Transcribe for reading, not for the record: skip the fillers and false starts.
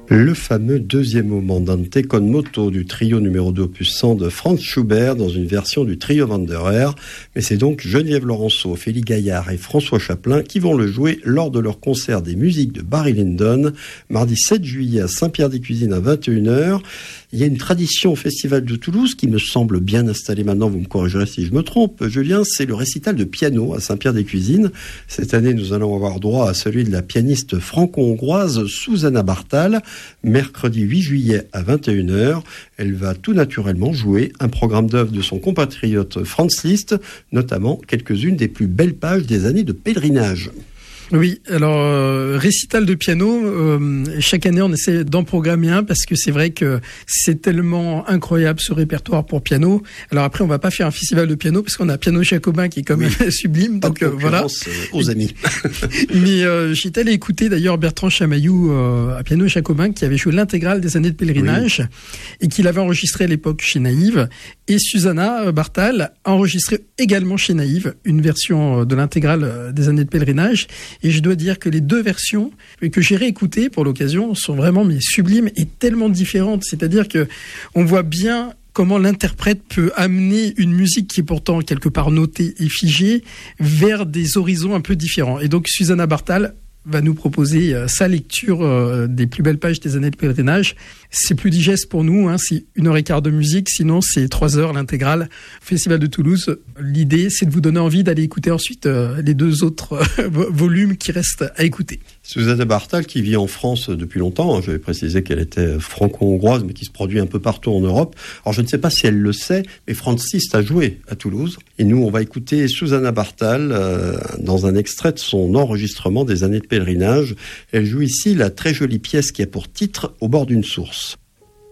Le fameux deuxième moment d'Andante con moto du trio numéro 2 opus 100 de Franz Schubert dans une version du trio Wanderer. Mais c'est donc Geneviève Laurenceau, Ophélie Gaillard et François Chaplin qui vont le jouer lors de leur concert des musiques de Barry Lyndon, mardi 7 juillet à Saint-Pierre-des-Cuisines à 21h. Il y a une tradition au Festival de Toulouse qui me semble bien installée maintenant, vous me corrigerez si je me trompe, Julien, c'est le récital de piano à Saint-Pierre-des-Cuisines. Cette année, nous allons avoir droit à celui de la pianiste franco-hongroise Zsuzsanna Bartal, mercredi 8 juillet à 21h. Elle va tout naturellement jouer un programme d'œuvres de son compatriote Franz Liszt, notamment quelques-unes des plus belles pages des années de pèlerinage. Oui, alors récital de piano, chaque année on essaie d'en programmer un parce que c'est vrai que c'est tellement incroyable ce répertoire pour piano. Alors après on va pas faire un festival de piano parce qu'on a Piano Jacobin qui est quand même sublime, donc voilà. Aux amis. Mais j'étais allé écouter d'ailleurs Bertrand Chamaillou à Piano Jacobin qui avait joué l'intégrale des années de pèlerinage et qui l'avait enregistré à l'époque chez Naïve. Et Zsuzsanna Bartal a enregistré également chez Naïve une version de l'intégrale des années de pèlerinage. Et je dois dire que les deux versions que j'ai réécoutées pour l'occasion sont vraiment sublimes et tellement différentes. C'est-à-dire que on voit bien comment l'interprète peut amener une musique qui est pourtant quelque part notée et figée vers des horizons un peu différents. Et donc Zsuzsanna Bartal va nous proposer sa lecture des plus belles pages des années de pèlerinage. C'est plus digeste pour nous, c'est 1h15 de musique, sinon c'est 3 heures l'intégrale. Festival de Toulouse, l'idée c'est de vous donner envie d'aller écouter ensuite les deux autres volumes qui restent à écouter. Zsuzsanna Bartal qui vit en France depuis longtemps, je vais préciser qu'elle était franco-hongroise mais qui se produit un peu partout en Europe. Alors je ne sais pas si elle le sait, mais Franz Liszt a joué à Toulouse. Et nous on va écouter Zsuzsanna Bartal dans un extrait de son enregistrement des années de pèlerinage. Elle joue ici la très jolie pièce qui a pour titre Au bord d'une source.